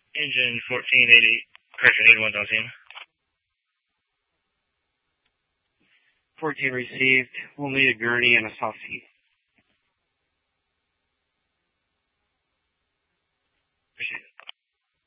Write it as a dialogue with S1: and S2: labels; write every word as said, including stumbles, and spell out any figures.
S1: Engine fourteen eighty, correction, eighty-one thousand.
S2: fourteen received. We'll need a gurney and a soft seat.